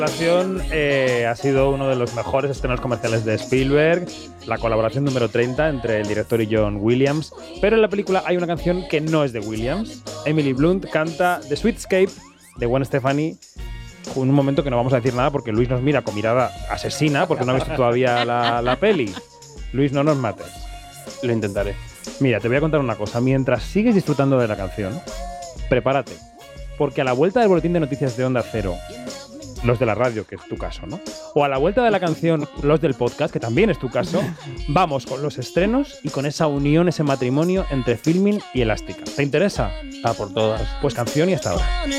Ha sido uno de los mejores estrenos comerciales de Spielberg, la colaboración número 30 entre el director y John Williams, pero en la película hay una canción que no es de Williams. Emily Blunt canta The Sweetscape de Gwen Stefani, en un momento que no vamos a decir nada porque Luis nos mira con mirada asesina porque no ha visto todavía la peli. Luis, no nos mates. Lo intentaré. Mira, te voy a contar una cosa. Mientras sigues disfrutando de la canción, prepárate, porque a la vuelta del boletín de noticias de Onda Cero, los de la radio, que es tu caso, ¿no? O a la vuelta de la canción, los del podcast, que también es tu caso, vamos con los estrenos y con esa unión, ese matrimonio entre Filmin y Elástica. ¿Te interesa? Por todas. Pues canción y hasta ahora.